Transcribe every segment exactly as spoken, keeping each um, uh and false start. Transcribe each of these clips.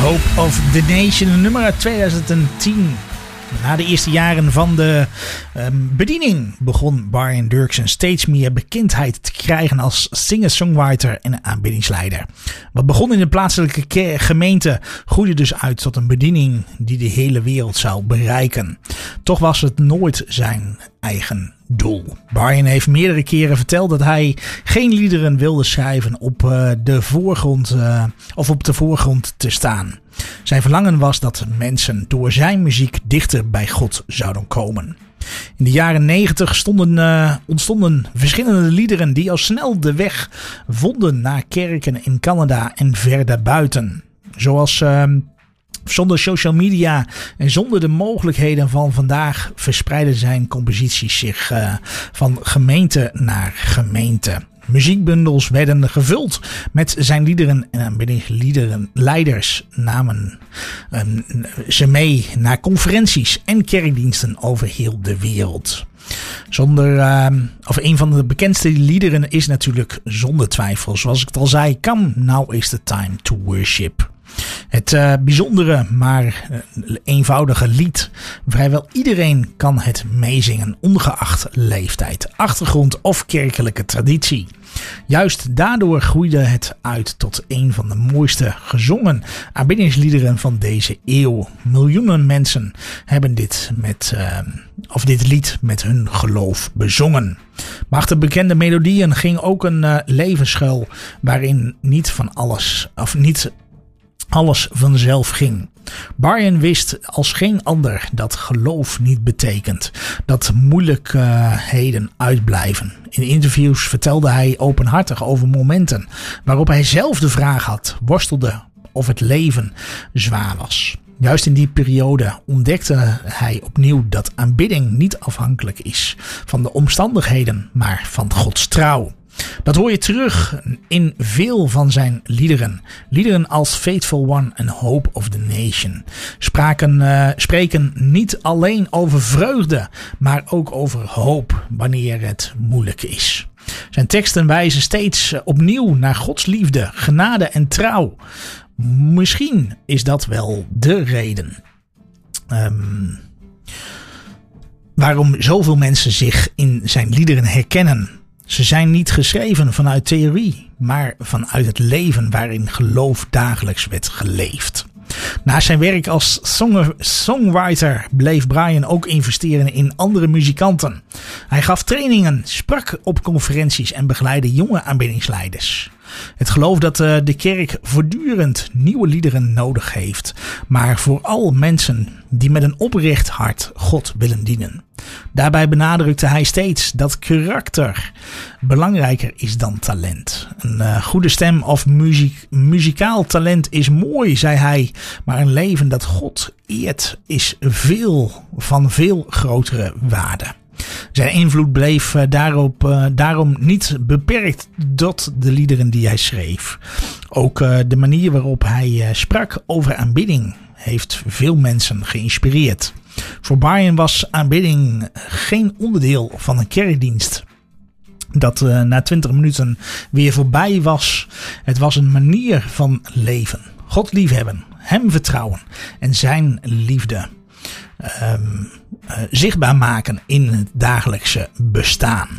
Hope of the Nation, nummer uit tweeduizend tien. Na de eerste jaren van de um, bediening begon Brian Dirksen steeds meer bekendheid te krijgen als singer-songwriter en aanbiddingsleider. Wat begon in de plaatselijke ke- gemeente groeide dus uit tot een bediening die de hele wereld zou bereiken. Toch was het nooit zijn eigen doel. Brian heeft meerdere keren verteld dat hij geen liederen wilde schrijven op uh, de voorgrond uh, of op de voorgrond te staan. Zijn verlangen was dat mensen door zijn muziek dichter bij God zouden komen. In de jaren negentig stonden, uh, ontstonden verschillende liederen die al snel de weg vonden naar kerken in Canada en ver daarbuiten. Zoals uh, zonder social media en zonder de mogelijkheden van vandaag verspreidden zijn composities zich uh, van gemeente naar gemeente. Muziekbundels werden gevuld met zijn liederen en aanbiddingsliederen. Leiders namen um, ze mee naar conferenties en kerkdiensten over heel de wereld. Zonder, uh, of een van de bekendste liederen is natuurlijk zonder twijfel, zoals ik het al zei, Come Now is the Time to Worship. Het uh, bijzondere, maar uh, eenvoudige lied. Vrijwel iedereen kan het meezingen, ongeacht leeftijd, achtergrond of kerkelijke traditie. Juist daardoor groeide het uit tot een van de mooiste gezongen aanbiddingsliederen van deze eeuw. Miljoenen mensen hebben dit, met, uh, of dit lied met hun geloof bezongen. Maar achter bekende melodieën ging ook een uh, leven schuil waarin niet van alles, of niet alles vanzelf ging. Brian wist als geen ander dat geloof niet betekent dat moeilijkheden uitblijven. In interviews vertelde hij openhartig over momenten waarop hij zelf de vraag had, worstelde of het leven zwaar was. Juist in die periode ontdekte hij opnieuw dat aanbidding niet afhankelijk is van de omstandigheden, maar van Gods trouw. Dat hoor je terug in veel van zijn liederen. Liederen als Faithful One en Hope of the Nation spraken, uh, spreken niet alleen over vreugde, maar ook over hoop wanneer het moeilijk is. Zijn teksten wijzen steeds opnieuw naar Gods liefde, genade en trouw. Misschien is dat wel de reden um, waarom zoveel mensen zich in zijn liederen herkennen. Ze zijn niet geschreven vanuit theorie, maar vanuit het leven waarin geloof dagelijks werd geleefd. Na zijn werk als song- songwriter bleef Brian ook investeren in andere muzikanten. Hij gaf trainingen, sprak op conferenties en begeleidde jonge aanbiddingsleiders. Het geloof dat uh, de kerk voortdurend nieuwe liederen nodig heeft, maar vooral mensen die met een oprecht hart God willen dienen. Daarbij benadrukte hij steeds dat karakter belangrijker is dan talent. Een uh, goede stem of muziek, muzikaal talent is mooi, zei hij, maar een leven dat God eert is veel van veel grotere waarde. Zijn invloed bleef uh, daarop, uh, daarom niet beperkt tot de liederen die hij schreef. Ook uh, de manier waarop hij uh, sprak over aanbidding heeft veel mensen geïnspireerd. Voor Brian was aanbidding geen onderdeel van een kerkdienst dat uh, na twintig minuten weer voorbij was. Het was een manier van leven. God liefhebben, hem vertrouwen en zijn liefde Um, uh, zichtbaar maken in het dagelijkse bestaan.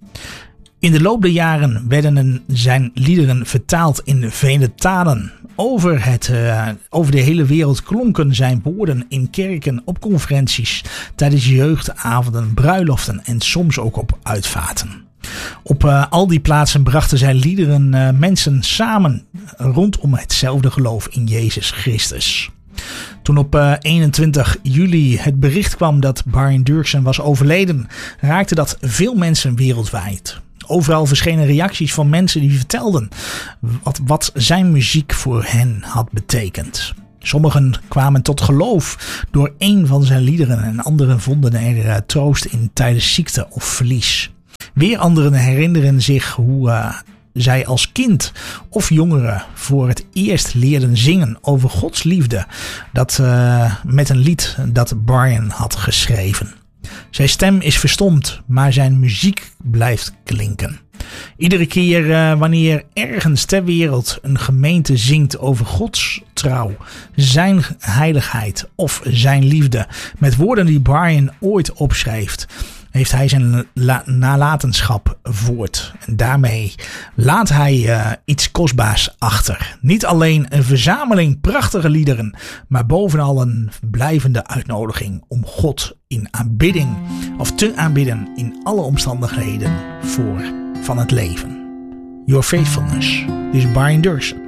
In de loop der jaren werden zijn liederen vertaald in vele talen. Over, het, uh, over de hele wereld klonken zijn woorden in kerken, op conferenties, tijdens jeugdavonden, bruiloften en soms ook op uitvaarten. Op uh, al die plaatsen brachten zijn liederen uh, mensen samen rondom hetzelfde geloof in Jezus Christus. Toen op uh, eenentwintig juli het bericht kwam dat Brian Dirksen was overleden, raakte dat veel mensen wereldwijd. Overal verschenen reacties van mensen die vertelden wat, wat zijn muziek voor hen had betekend. Sommigen kwamen tot geloof door een van zijn liederen en anderen vonden er uh, troost in tijdens ziekte of verlies. Weer anderen herinneren zich hoe uh, zij als kind of jongeren voor het eerst leerden zingen over Gods liefde, dat uh, met een lied dat Brian had geschreven. Zijn stem is verstomd, maar zijn muziek blijft klinken. Iedere keer uh, wanneer ergens ter wereld een gemeente zingt over Gods trouw, zijn heiligheid of zijn liefde, met woorden die Brian ooit opschreef, heeft hij zijn la- nalatenschap voort. En daarmee laat hij uh, iets kostbaars achter. Niet alleen een verzameling prachtige liederen, maar bovenal een blijvende uitnodiging om God in aanbidding of te aanbidden in alle omstandigheden voor van het leven. Your Faithfulness. Dit is Brian Doerksen.